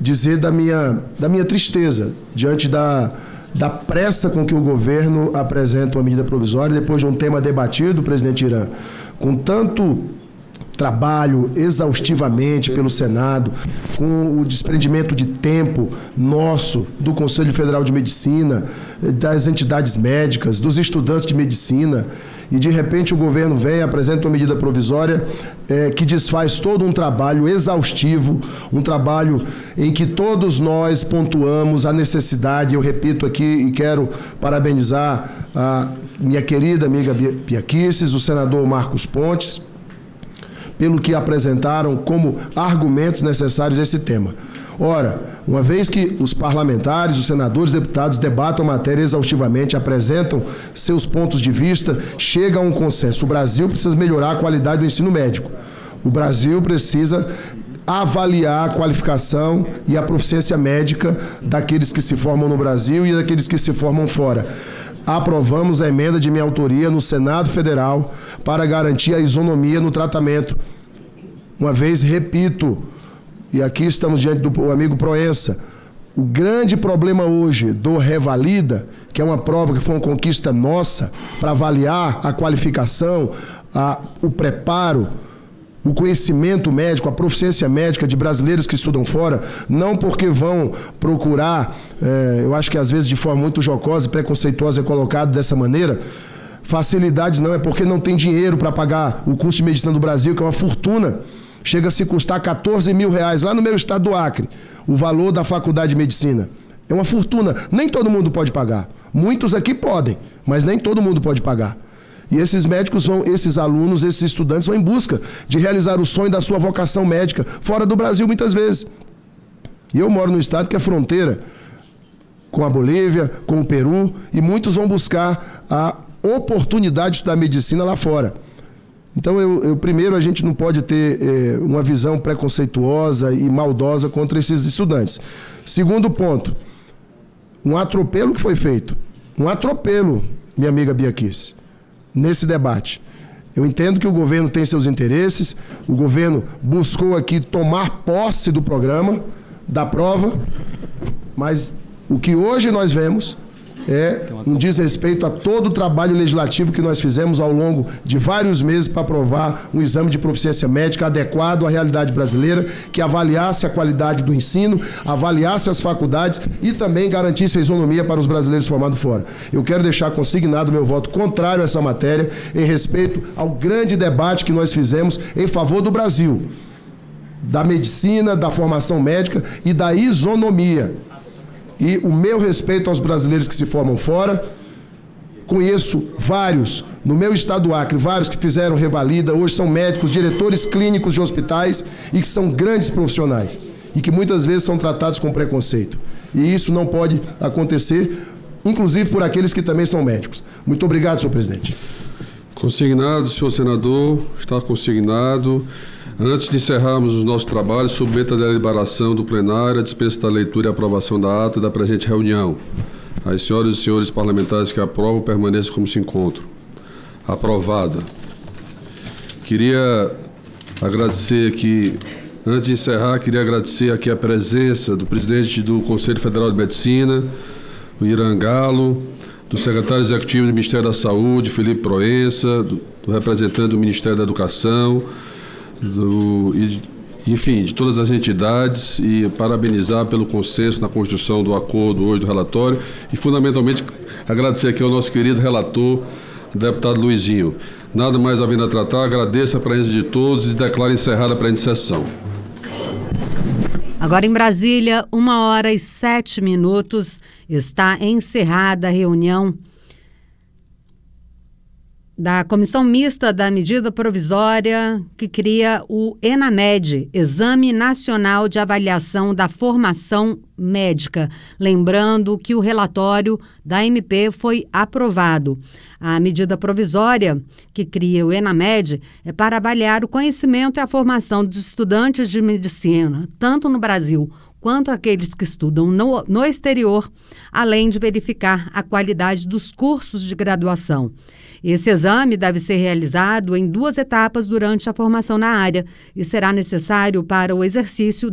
dizer da minha tristeza diante da pressa com que o governo apresenta uma medida provisória depois de um tema debatido, presidente Irã, com tanto trabalho exaustivamente pelo Senado, com o desprendimento de tempo nosso, do Conselho Federal de Medicina, das entidades médicas, dos estudantes de medicina, e de repente o governo vem e apresenta uma medida provisória que desfaz todo um trabalho exaustivo, um trabalho em que todos nós pontuamos a necessidade. Eu repito aqui e quero parabenizar a minha querida amiga Bia Kicis, o senador Marcos Pontes, pelo que apresentaram como argumentos necessários a esse tema. Ora, uma vez que os parlamentares, os senadores, deputados debatam a matéria exaustivamente, apresentam seus pontos de vista, chega a um consenso. O Brasil precisa melhorar a qualidade do ensino médico. O Brasil precisa avaliar a qualificação e a proficiência médica daqueles que se formam no Brasil e daqueles que se formam fora. Aprovamos a emenda de minha autoria no Senado Federal para garantir a isonomia no tratamento. Uma vez, repito, e aqui estamos diante do amigo Proença, o grande problema hoje do Revalida, que é uma prova que foi uma conquista nossa para avaliar a qualificação, o preparo, o conhecimento médico, a proficiência médica de brasileiros que estudam fora, não porque vão procurar, eu acho que às vezes de forma muito jocosa e preconceituosa é colocado dessa maneira, facilidades não, é porque não tem dinheiro para pagar o custo de medicina do Brasil, que é uma fortuna. Chega a se custar R$14 mil lá no meu estado do Acre, o valor da faculdade de medicina. É uma fortuna, nem todo mundo pode pagar. Muitos aqui podem, mas nem todo mundo pode pagar. E esses médicos esses alunos, esses estudantes vão em busca de realizar o sonho da sua vocação médica, fora do Brasil muitas vezes. E eu moro num estado que é fronteira com a Bolívia, com o Peru, e muitos vão buscar a oportunidade de estudar medicina lá fora. Então, primeiro, a gente não pode ter uma visão preconceituosa e maldosa contra esses estudantes. Segundo ponto, um atropelo que foi feito. Um atropelo, minha amiga Bia Kicis, nesse debate. Eu entendo que o governo tem seus interesses, o governo buscou aqui tomar posse do programa, da prova, mas o que hoje nós vemos é um desrespeito a todo o trabalho legislativo que nós fizemos ao longo de vários meses para aprovar um exame de proficiência médica adequado à realidade brasileira, que avaliasse a qualidade do ensino, avaliasse as faculdades e também garantisse a isonomia para os brasileiros formados fora. Eu quero deixar consignado meu voto contrário a essa matéria, em respeito ao grande debate que nós fizemos em favor do Brasil, da medicina, da formação médica e da isonomia. E o meu respeito aos brasileiros que se formam fora. Conheço vários, no meu estado do Acre, vários que fizeram revalida, hoje são médicos, diretores clínicos de hospitais e que são grandes profissionais e que muitas vezes são tratados com preconceito. E isso não pode acontecer, inclusive por aqueles que também são médicos. Muito obrigado, senhor presidente. Consignado, senhor senador, está consignado. Antes de encerrarmos os nossos trabalhos, submeto a deliberação do plenário a dispensa da leitura e aprovação da ata da presente reunião. As senhoras e senhores parlamentares que aprovam permaneçam como se encontram. Aprovada. Queria agradecer aqui, antes de encerrar, queria agradecer aqui a presença do presidente do Conselho Federal de Medicina, o Irã Galo, do secretário executivo do Ministério da Saúde, Felipe Proença, do representante do Ministério da Educação, enfim, de todas as entidades, e parabenizar pelo consenso na construção do acordo hoje do relatório e, fundamentalmente, agradecer aqui ao nosso querido relator, o deputado Luizinho. Nada mais havendo a tratar, agradeço a presença de todos e declaro encerrada a presente sessão. Agora em Brasília, 1h07, está encerrada a reunião da Comissão Mista da Medida Provisória que cria o ENAMED, Exame Nacional de Avaliação da Formação Médica. Lembrando que o relatório da MP foi aprovado. A medida provisória que cria o ENAMED é para avaliar o conhecimento e a formação dos estudantes de medicina, tanto no Brasil quanto aqueles que estudam no exterior, além de verificar a qualidade dos cursos de graduação. Esse exame deve ser realizado em 2 etapas durante a formação na área e será necessário para o exercício